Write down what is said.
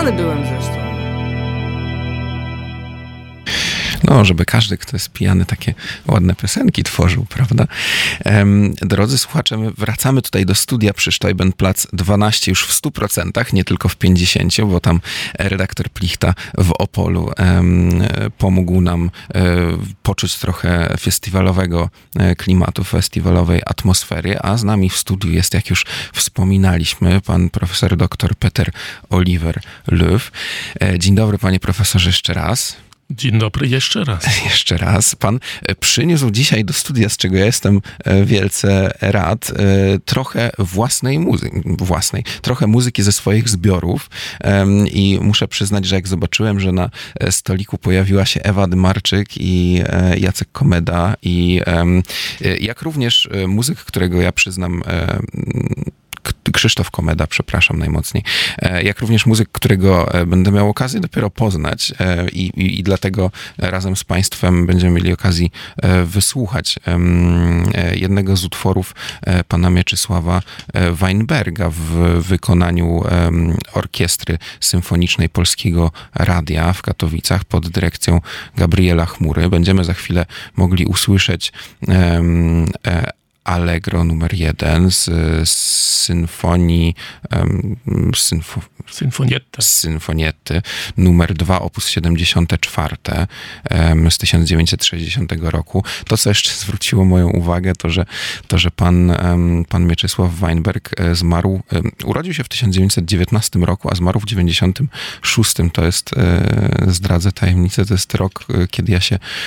Pijany byłem zresztą. No, żeby każdy, kto jest pijany, takie ładne piosenki tworzył, prawda? Drodzy słuchacze, my wracamy tutaj do studia przy Steubenplatz 12 już w 100%, nie tylko w 50%, bo tam redaktor Plichta w Opolu pomógł nam poczuć trochę festiwalowego klimatu, festiwalowej atmosfery, a z nami w studiu jest, jak już wspominaliśmy, pan profesor dr Peter Oliver Löw. Dzień dobry, panie profesorze, jeszcze raz. Dzień dobry, jeszcze raz. Jeszcze raz. Pan przyniósł dzisiaj do studia, z czego ja jestem wielce rad, trochę trochę muzyki ze swoich zbiorów i muszę przyznać, że jak zobaczyłem, że na stoliku pojawiła się Ewa Dymarczyk i Jacek Komeda i jak również muzyk, którego ja przyznam, Krzysztof Komeda, przepraszam najmocniej, jak również muzyk, którego będę miał okazję dopiero poznać i dlatego razem z państwem będziemy mieli okazję wysłuchać jednego z utworów pana Mieczysława Weinberga w wykonaniu Orkiestry Symfonicznej Polskiego Radia w Katowicach pod dyrekcją Gabriela Chmury. Będziemy za chwilę mogli usłyszeć Allegro numer 1 z symfonii Sinfonietty numer 2 opus 74 z 1960 roku. To, co jeszcze zwróciło moją uwagę, to, że pan Mieczysław Weinberg zmarł, urodził się w 1919 roku, a zmarł w 1996. To jest, zdradzę tajemnicę, to jest rok, kiedy ja się